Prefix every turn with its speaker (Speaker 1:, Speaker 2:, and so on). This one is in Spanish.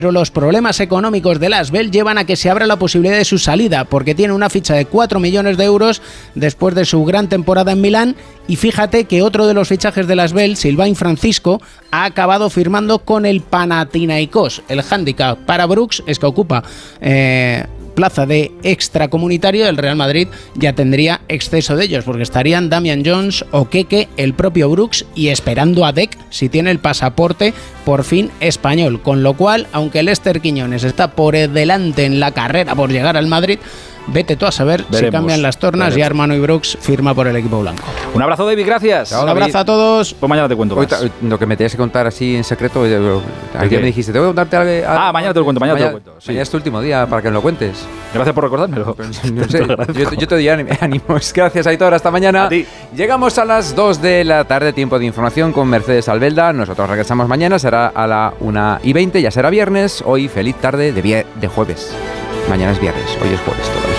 Speaker 1: Pero los problemas económicos de Lasvel llevan a que se abra la posibilidad de su salida, porque tiene una ficha de 4 millones de euros después de su gran temporada en Milán. Y fíjate que otro de los fichajes de Lasvel, Sylvain Francisco, ha acabado firmando con el Panathinaikos. El hándicap para Brooks es que ocupa plaza de extracomunitario. El Real Madrid ya tendría exceso de ellos, porque estarían Damian Jones, Okeke, el propio Brooks y esperando a Dec si tiene el pasaporte por fin español. Con lo cual, aunque Lester Quiñones está por delante en la carrera por llegar al Madrid, vete tú a saber si cambian las tornas y Armano y Brooks firma por el equipo blanco.
Speaker 2: Un abrazo, David, gracias.
Speaker 3: Chao,
Speaker 1: Un abrazo a todos.
Speaker 2: Pues mañana te cuento más.
Speaker 3: Lo que me tenías que contar así en secreto, ayer me dijiste, tengo que contarte algo.
Speaker 2: Mañana te lo cuento, mañana te lo cuento. Sí.
Speaker 3: Mañana es tu último día para que me lo cuentes.
Speaker 2: Gracias por recordármelo.
Speaker 3: No sé, yo te doy ánimos. Gracias, Aitor. Hasta mañana.
Speaker 2: A ti.
Speaker 3: Llegamos a las 2 de la tarde, tiempo de información con Mercedes Albelda. Nosotros regresamos mañana, será a la 1:20, ya será viernes. Hoy feliz tarde de jueves. Mañana es viernes, hoy es jueves todavía.